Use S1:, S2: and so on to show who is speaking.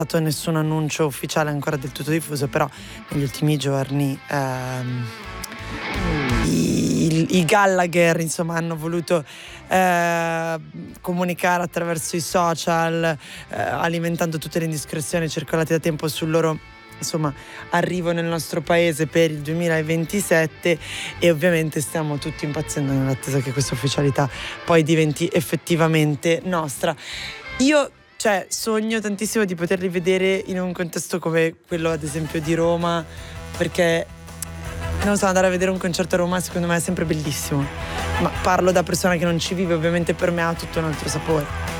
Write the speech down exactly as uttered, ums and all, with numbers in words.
S1: stato nessun annuncio ufficiale ancora del tutto diffuso, però negli ultimi giorni ehm, i, i Gallagher insomma hanno voluto eh, comunicare attraverso i social, eh, alimentando tutte le indiscrezioni circolate da tempo sul loro insomma arrivo nel nostro paese per il duemilaventisette, e ovviamente stiamo tutti impazzendo nell'attesa che questa ufficialità poi diventi effettivamente nostra. Io cioè sogno tantissimo di poterli vedere in un contesto come quello ad esempio di Roma, perché non so, andare a vedere un concerto a Roma secondo me è sempre bellissimo, ma parlo da persona che non ci vive, ovviamente per me ha tutto un altro sapore.